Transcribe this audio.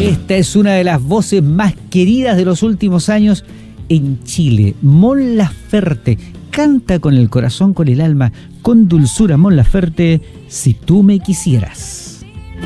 Esta es una de las voces más queridas de los últimos años en Chile. Mon Laferte canta con el corazón, con el alma, con dulzura. Mon Laferte, Si tú me quisieras.